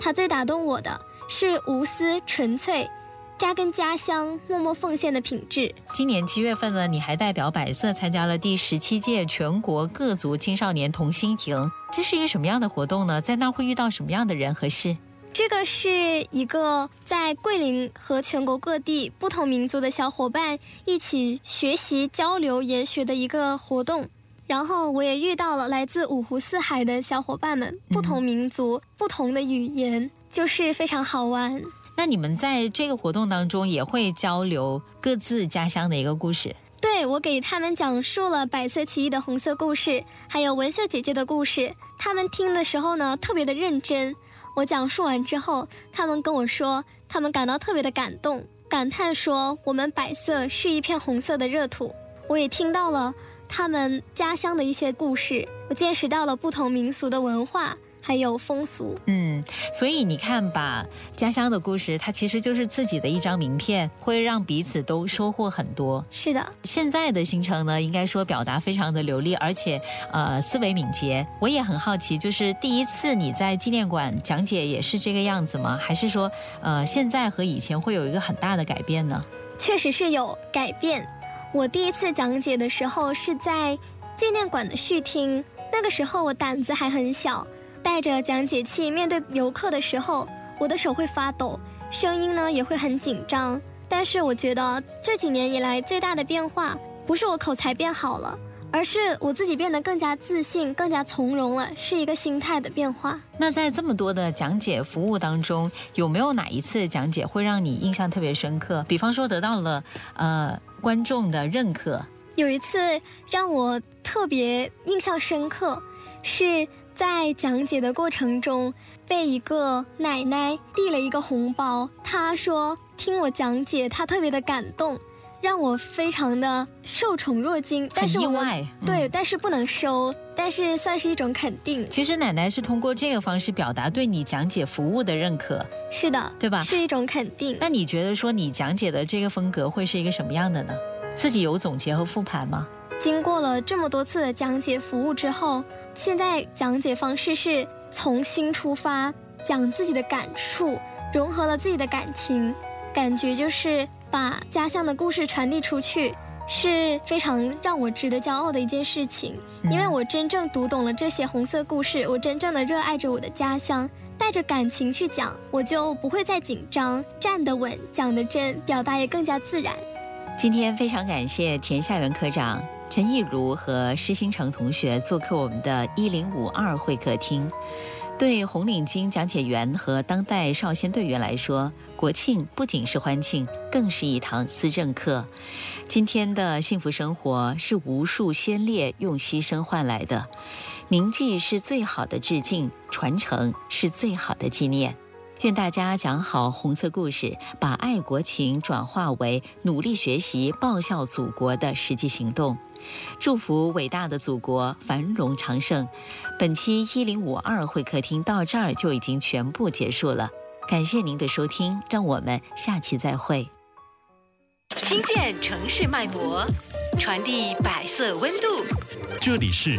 它最打动我的是无私纯粹、扎根家乡、默默奉献的品质。 今年7月份呢，你还代表百色参加了第17届全国各族青少年同心营，这是一个什么样的活动呢？在那会遇到什么样的人和事？ 这个是一个在桂林和全国各地不同民族的小伙伴一起学习、交流、研学的一个活动。然后我也遇到了来自五湖四海的小伙伴们，不同民族、不同的语言，就是非常好玩。 那你们在这个活动当中也会交流各自家乡的一个故事？ 对，我给他们讲述了百色起义的红色故事，还有文秀姐姐的故事。他们听的时候呢，特别的认真。我讲述完之后，他们跟我说，他们感到特别的感动，感叹说我们百色是一片红色的热土。我也听到了他们家乡的一些故事，我见识到了不同民俗的文化还有风俗。 所以你看吧，家乡的故事它其实就是自己的一张名片，会让彼此都收获很多。 是的， 现在的行程呢，应该说表达非常的流利，而且思维敏捷。我也很好奇，就是第一次你在纪念馆讲解也是这个样子吗？还是说现在和以前会有一个很大的改变呢？ 确实是有改变。我第一次讲解的时候是在纪念馆的序厅，那个时候我胆子还很小，带着讲解器面对游客的时候，我的手会发抖，声音呢也会很紧张。但是我觉得这几年以来最大的变化，不是我口才变好了，而是我自己变得更加自信，更加从容了，是一个心态的变化。 那在这么多的讲解服务当中，有没有哪一次讲解会让你印象特别深刻？比方说得到了观众的认可。 有一次让我特别印象深刻，是在讲解的过程中被一个奶奶递了一个红包，她说听我讲解她特别的感动，让我非常的受宠若惊。但是很意外。 对，但是不能收，但是算是一种肯定。 其实奶奶是通过这个方式表达对你讲解服务的认可。 是的， 对吧？ 是一种肯定。 那你觉得说你讲解的这个风格会是一个什么样的呢？自己有总结和复盘吗？ 经过了这么多次的讲解服务之后，现在讲解方式是从心出发，讲自己的感触，融合了自己的感情，感觉就是把家乡的故事传递出去，是非常让我值得骄傲的一件事情。因为我真正读懂了这些红色故事，我真正的热爱着我的家乡，带着感情去讲，我就不会再紧张，站得稳，讲得真，表达也更加自然。 今天非常感谢田夏元科长、陈义如和施新成同学做客我们的1052会客厅。对红领巾讲解员和当代少先队员来说，国庆不仅是欢庆，更是一堂思政课。今天的幸福生活是无数先烈用牺牲换来的，铭记是最好的致敬，传承是最好的纪念。愿大家讲好红色故事，把爱国情转化为努力学习、报效祖国的实际行动。祝福伟大的祖国繁荣昌盛。本期1052会客厅到这儿就已经全部结束了，感谢您的收听，让我们下期再会。 听见城市脉搏，传递百色温度。 这里是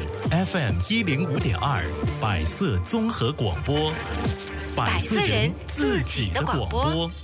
FM105.2百色综合广播，百色人自己的广播。